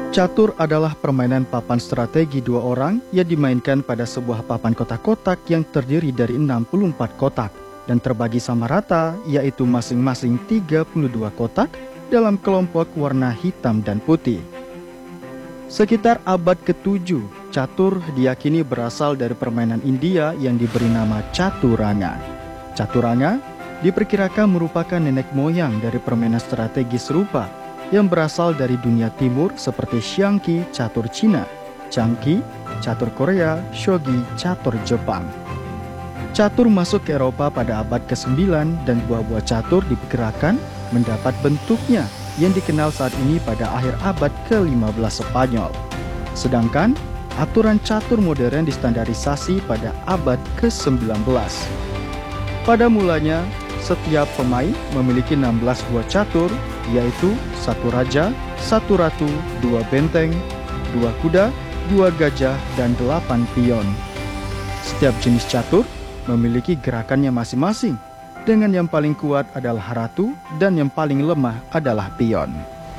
Catur adalah permainan papan strategi dua orang yang dimainkan pada sebuah papan kotak-kotak yang terdiri dari 64 kotak dan terbagi sama rata, yaitu masing-masing 32 kotak dalam kelompok warna hitam dan putih. Sekitar abad ke-7, catur diyakini berasal dari permainan India yang diberi nama caturanga. Caturanga diperkirakan merupakan nenek moyang dari permainan strategi serupa yang berasal dari dunia timur seperti Xiangqi, catur Cina, Changqi, catur Korea, Shogi, catur Jepang. Catur masuk ke Eropa pada abad ke-9 dan buah-buah catur diperkirakan mendapat bentuknya yang dikenal saat ini pada akhir abad ke-15 Spanyol. Sedangkan aturan catur modern distandarisasi pada abad ke-19. Pada mulanya, setiap pemain memiliki 16 buah catur, yaitu 1 raja, 1 ratu, 2 benteng, 2 kuda, 2 gajah, dan 8 pion. Setiap jenis catur memiliki gerakannya masing-masing, dengan yang paling kuat adalah ratu dan yang paling lemah adalah pion.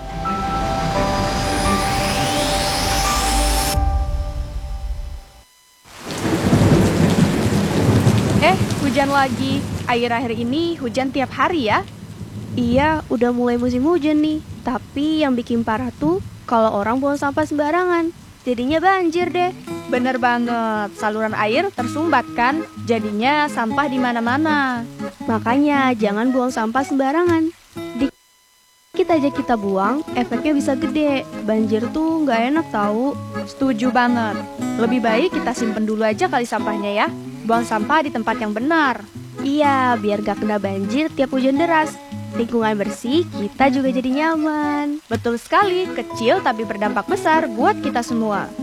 Hujan lagi. Akhir-akhir ini hujan tiap hari ya. Iya, udah mulai musim hujan nih. Tapi yang bikin parah tuh kalau orang buang sampah sembarangan. Jadinya banjir deh. Bener banget, saluran air tersumbat kan? Jadinya sampah di mana-mana. Makanya jangan buang sampah sembarangan. Dikit aja kita buang, efeknya bisa gede. Banjir tuh nggak enak tahu. Setuju banget. Lebih baik kita simpen dulu aja kali sampahnya ya. Buang sampah di tempat yang benar. Iya, biar gak kena banjir tiap hujan deras. Lingkungan bersih, kita juga jadi nyaman. Betul sekali, kecil tapi berdampak besar buat kita semua.